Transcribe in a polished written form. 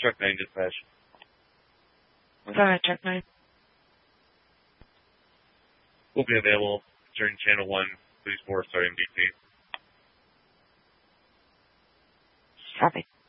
Truck 9 dispatch. Go ahead, Truck 9. Will be available during Channel 1, Police 4 starting BT. Copy.